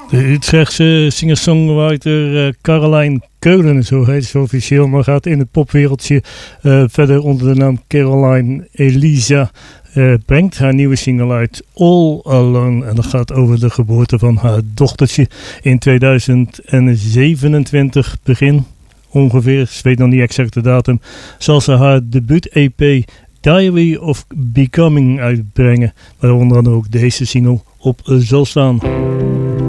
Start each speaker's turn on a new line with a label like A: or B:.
A: De Utrechtse singer-songwriter Caroline Keulen, zo heet ze officieel, maar gaat in het popwereldje verder onder de naam Caroline Elisa. Brengt haar nieuwe single uit, All Alone. En dat gaat over de geboorte van haar dochtertje in 2027 begin. Ongeveer, ze weet nog niet exact de datum, zal ze haar debuut-EP Diary of Becoming uitbrengen. Waar onder andere ook deze single op zal staan.